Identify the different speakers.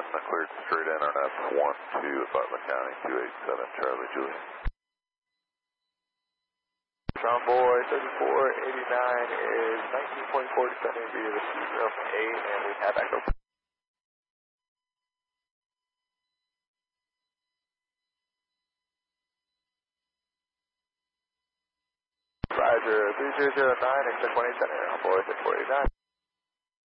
Speaker 1: Cessna cleared straight in on F12 at Butler County, 287 Charlie Juliet.
Speaker 2: Convoy 3489 is 19.4 descending via the speed rail from 8, and we have echo. Roger, 3009, expect 1 center, Convoy 3489.